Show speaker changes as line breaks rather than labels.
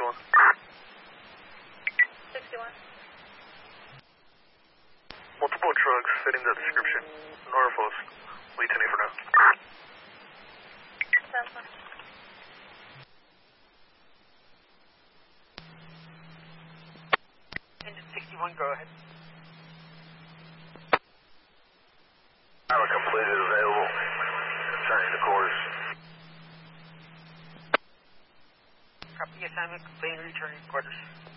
61.
61.
Multiple trucks fitting the description. Norfolk. Lead 10 for now.
Sounds fine.
Engine 61, go ahead.
Pilot completed, available. Turning the course.
Copy assignment, complete, returning quarters.